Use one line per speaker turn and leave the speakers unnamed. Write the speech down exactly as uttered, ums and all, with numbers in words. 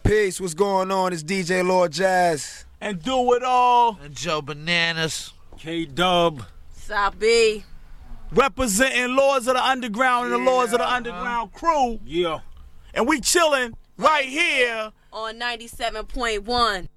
Peace, what's going on? It's D J Lord Jazz.
And Do It All.
And Joe Bananas.
K-Dub.
Sabi.
Representing Lords of the Underground and
yeah.
the Lords of the Underground crew. Yeah. And we chilling right here
on ninety-seven point one.